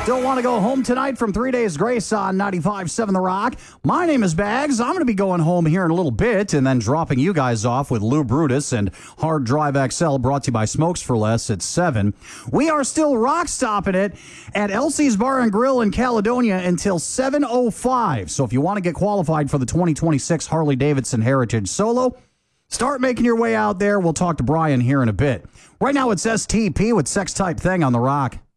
Don't want to go home tonight from 3 Days Grace on 95.7 The Rock. My name is Bags. I'm going to be going home here in a little bit and then dropping you guys off with Lou Brutus and Hard Drive XL, brought to you by Smokes for Less at 7. We are still rock stopping it at Elsie's Bar and Grill in Caledonia until 7:05. So if you want to get qualified for the 2026 Harley-Davidson Heritage Solo, start making your way out there. We'll talk to Brian here in a bit. Right now it's STP with Sex Type Thing on The Rock.